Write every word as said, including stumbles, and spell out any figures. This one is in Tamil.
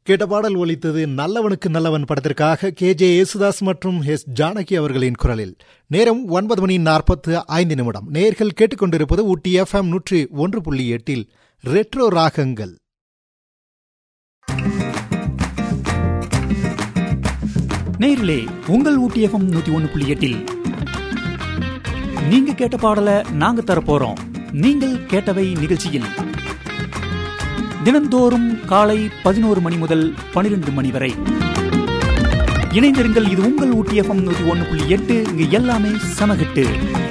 கேட்ட பாடல் ஒலித்தது நல்லவனுக்கு நல்லவன் படத்திற்காக கே ஜே யேசுதாஸ் மற்றும் எஸ் ஜானகி அவர்களின் குரலில். நேரம் ஒன்பது மணி நாற்பத்து ஐந்து நிமிடம். நேர்கள் கேட்டுக்கொண்டிருப்பது ஊட்டி எஃப்எம் நூற்றி ஒன்று புள்ளி எட்டில் ரெட்ரோ ராகங்கள். நேரிலே உங்கள் ஊட்டி எஃப்எம் நூற்றி ஒன்று புள்ளி எட்டில் நீங்க கேட்ட பாடலை நாங்க தரப்போறோம். நீங்கள் கேட்டவை நிகழ்ச்சியில் தினந்தோறும் காலை பதினோரு மணி முதல் பனிரெண்டு மணி வரை இணைந்திருங்கள். இது உங்கள் ஊட்டி எஃப்எம் நூற்றி ஒன்று புள்ளி எட்டு. இங்கு எல்லாமே சமகிட்டு.